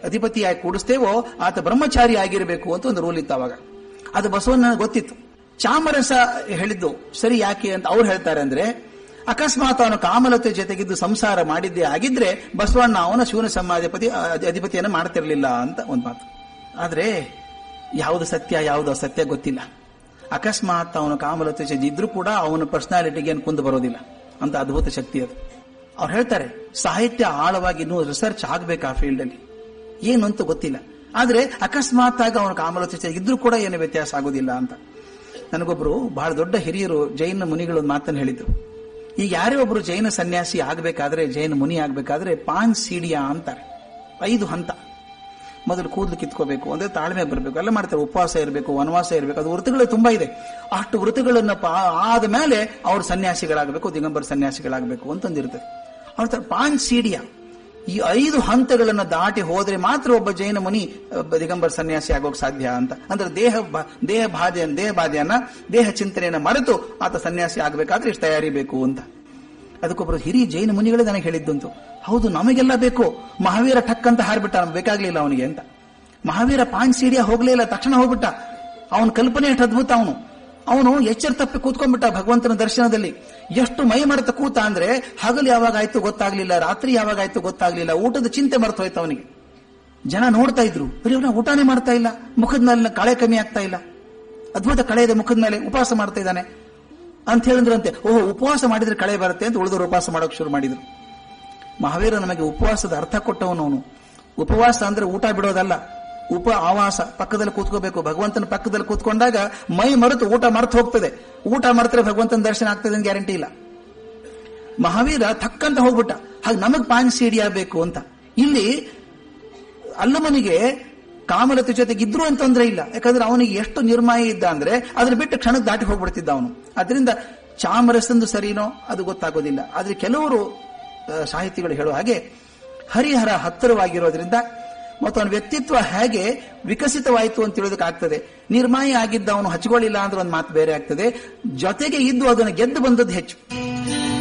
ಅಧಿಪತಿಯಾಗಿ ಕೂಡಿಸ್ತೇವೋ ಆತ ಬ್ರಹ್ಮಚಾರಿ ಆಗಿರಬೇಕು ಅಂತ ಒಂದು ರೂಲ್ ಇತ್ತು ಅವಾಗ. ಅದು ಬಸವಣ್ಣ ಗೊತ್ತಿತ್ತು. ಚಾಮರಸ ಹೇಳಿದ್ದು ಸರಿ ಯಾಕೆ ಅಂತ ಅವ್ರು ಹೇಳ್ತಾರೆ ಅಂದ್ರೆ, ಅಕಸ್ಮಾತ್ ಅವನು ಕಾಮಲತೆ ಜೊತೆಗಿದ್ದು ಸಂಸಾರ ಮಾಡಿದ್ದೇ ಆಗಿದ್ರೆ ಬಸವಣ್ಣ ಅವನ ಶಿವನ ಸಮಾಧಿಪತಿ ಅಧಿಪತಿಯನ್ನು ಮಾಡ್ತಿರ್ಲಿಲ್ಲ ಅಂತ ಒಂದು ಮಾತು. ಆದ್ರೆ ಯಾವುದು ಸತ್ಯ ಯಾವುದು ಅಸತ್ಯ ಗೊತ್ತಿಲ್ಲ. ಅಕಸ್ಮಾತ್ ಅವನು ಕಾಮಲತೆ ಜೊತೆ ಇದ್ರೂ ಕೂಡ ಅವನ ಪರ್ಸನಾಲಿಟಿಗೆ ಏನು ಕುಂದು ಬರೋದಿಲ್ಲ ಅಂತ ಅದ್ಭುತ ಶಕ್ತಿ ಅದು. ಅವ್ರು ಹೇಳ್ತಾರೆ ಸಾಹಿತ್ಯ ಆಳವಾಗಿ ಇನ್ನೂ ರಿಸರ್ಚ್ ಆಗ್ಬೇಕು ಆ ಫೀಲ್ಡ್ ಅಲ್ಲಿ, ಏನು ಅಂತ ಗೊತ್ತಿಲ್ಲ. ಆದ್ರೆ ಅಕಸ್ಮಾತ್ ಆಗಿ ಅವನು ಕಾಮಲತೆ ಜೊತೆ ಇದ್ರೂ ಕೂಡ ಏನು ವ್ಯತ್ಯಾಸ ಆಗೋದಿಲ್ಲ ಅಂತ. ನನಗೊಬ್ರು ಬಹಳ ದೊಡ್ಡ ಹಿರಿಯರು ಜೈನ ಮುನಿಗಳು ಮಾತನ್ನು ಹೇಳಿದ್ರು. ಈಗ ಯಾರೇ ಒಬ್ರು ಜೈನ ಸನ್ಯಾಸಿ ಆಗ್ಬೇಕಾದ್ರೆ, ಜೈನ ಮುನಿ ಆಗ್ಬೇಕಾದ್ರೆ 5 ಸೀಡಿಯಾ ಅಂತಾರೆ. 5 ಹಂತ. ಮೊದಲು ಕೂದಲು ಕಿತ್ಕೋಬೇಕು, ಅಂದ್ರೆ ತಾಳ್ಮೆ ಬರಬೇಕು, ಎಲ್ಲ ಮಾಡ್ತಾರೆ. ಉಪವಾಸ ಇರಬೇಕು, ವನವಾಸ ಇರಬೇಕು, ಅದು ವೃತ್ತಿಗಳು ತುಂಬಾ ಇದೆ. ಅಷ್ಟು ವೃತ್ತಿಗಳನ್ನ ಆದ ಮೇಲೆ ಅವ್ರು ಸನ್ಯಾಸಿಗಳಾಗಬೇಕು, ದಿಗಂಬರ ಸನ್ಯಾಸಿಗಳಾಗಬೇಕು ಅಂತಂದಿರ್ತದೆ. ಅವ್ರ 5 ಸೀಡಿಯಾ, ಈ 5 ಹಂತಗಳನ್ನು ದಾಟಿ ಹೋದ್ರೆ ಮಾತ್ರ ಒಬ್ಬ ಜೈನ ಮುನಿ ದಿಗಂಬರ ಸನ್ಯಾಸಿ ಆಗೋಕ್ ಸಾಧ್ಯ ಅಂತ. ಅಂದ್ರೆ ದೇಹ ಬಾಧೆಯನ್ನ ದೇಹ ಚಿಂತನೆಯನ್ನ ಮರೆತು ಆತ ಸನ್ಯಾಸಿ ಆಗ್ಬೇಕಾದ್ರೆ ಇಷ್ಟು ತಯಾರಿ ಬೇಕು ಅಂತ. ಅದಕ್ಕೊಬ್ಬರು ಹಿರಿಯ ಜೈನ ಮುನಿಗಳೇ ನನಗೆ ಹೇಳಿದ್ದಂತು. ಹೌದು, ನಮಗೆಲ್ಲ ಬೇಕು. ಮಹಾವೀರ ಠಕ್ ಅಂತ ಹಾರ್ಬಿಟ್ಟ, ನಮ್ಗೆ ಬೇಕಾಗ್ಲಿಲ್ಲ ಅವನಿಗೆ ಅಂತ. ಮಹಾವೀರ 5 ಸೀಡಿಯಾ ಹೋಗ್ಲೇ ಇಲ್ಲ, ತಕ್ಷಣ ಹೋಗ್ಬಿಟ್ಟ. ಅವನ ಕಲ್ಪನೆ ಎಷ್ಟು ಅದ್ಭುತ. ಅವನು ಎಚ್ಚರ ತಪ್ಪಿ ಕೂತ್ಕೊಂಡ್ಬಿಟ್ಟ ಭಗವಂತನ ದರ್ಶನದಲ್ಲಿ. ಎಷ್ಟು ಮೈ ಮರೆತ ಕೂತ ಅಂದ್ರೆ ಹಗಲು ಯಾವಾಗ ಆಯ್ತು ಗೊತ್ತಾಗ್ಲಿಲ್ಲ, ರಾತ್ರಿ ಯಾವಾಗ ಆಯ್ತು ಗೊತ್ತಾಗ್ಲಿಲ್ಲ. ಊಟದ ಚಿಂತೆ ಮರೆತು ಹೋಯ್ತು ಅವನಿಗೆ. ಜನ ನೋಡ್ತಾ ಇದ್ರು, ಇವನ ಊಟನೇ ಮಾಡ್ತಾ ಇಲ್ಲ, ಮುಖದ ಮೇಲೆ ಕಳೆ ಕಮ್ಮಿ ಆಗ್ತಾ ಇಲ್ಲ, ಅದ್ಭುತ ಕಳೆ ಇದೆ ಮುಖದ ಮೇಲೆ, ಉಪವಾಸ ಮಾಡ್ತಾ ಇದ್ದಾನೆ ಅಂತ ಹೇಳಿದ್ರಂತೆ. ಓಹೋ, ಉಪವಾಸ ಮಾಡಿದ್ರೆ ಕಳೆ ಬರುತ್ತೆ ಅಂತ ಉಳಿದವರು ಉಪವಾಸ ಮಾಡೋಕೆ ಶುರು ಮಾಡಿದ್ರು. ಮಹಾವೀರ ನಮಗೆ ಉಪವಾಸದ ಅರ್ಥ ಕೊಟ್ಟವನು. ಉಪವಾಸ ಅಂದ್ರೆ ಊಟ ಬಿಡೋದಲ್ಲ, ಆವಾಸ. ಪಕ್ಕದಲ್ಲಿ ಕೂತ್ಕೋಬೇಕು. ಭಗವಂತನ ಪಕ್ಕದಲ್ಲಿ ಕೂತ್ಕೊಂಡಾಗ ಮೈ ಮರೆತು ಊಟ ಮರೆತು ಹೋಗ್ತದೆ. ಊಟ ಮರೆತರೆ ಭಗವಂತನ ದರ್ಶನ ಆಗ್ತದೆ ಅಂತ ಗ್ಯಾರಂಟಿ ಇಲ್ಲ. ಮಹಾವೀರ ಥಕ್ಕಂತ ಹೋಗ್ಬಿಟ್ಟ. ಹಾಗೆ ನಮಗ್ 5 ಸೀಡಿಯಾ ಬೇಕು ಅಂತ. ಇಲ್ಲಿ ಅಲ್ಲಮನಿಗೆ ಕಾಮಲತೆ ಜೊತೆಗೆ ಇದ್ರು ಅಂತಂದ್ರೆ ಇಲ್ಲ. ಯಾಕಂದ್ರೆ ಅವನಿಗೆ ಎಷ್ಟು ನಿರ್ಮಾಯಿ ಇದ್ದ ಅಂದ್ರೆ ಅದನ್ನ ಬಿಟ್ಟು ಕ್ಷಣಕ್ಕೆ ದಾಟಿ ಹೋಗ್ಬಿಡ್ತಿದ್ದ ಅವನು. ಅದರಿಂದ ಚಾಮರಸಂದು ಸರಿನೋ ಅದು ಗೊತ್ತಾಗೋದಿಲ್ಲ. ಆದ್ರೆ ಕೆಲವರು ಸಾಹಿತಿಗಳು ಹೇಳೋ ಹಾಗೆ ಹರಿಹರ ಹತ್ತಿರವಾಗಿರೋದ್ರಿಂದ ಮತ್ತು ಅವನ ವ್ಯಕ್ತಿತ್ವ ಹೇಗೆ ವಿಕಸಿತವಾಯಿತು ಅಂತ ತಿಳಿಯೋದಕ್ಕಾಗ್ತದೆ. ನಿರ್ಮಾಯಿ ಆಗಿದ್ದ ಅವನು ಹಚ್ಕೊಳ್ಳಿಲ್ಲ ಅಂದ್ರೆ ಒಂದು ಮಾತು ಬೇರೆ ಆಗ್ತದೆ. ಜೊತೆಗೆ ಇದ್ದು ಅದನ್ನು ಗೆದ್ದು ಬಂದದ್ದು ಹೆಚ್ಚು.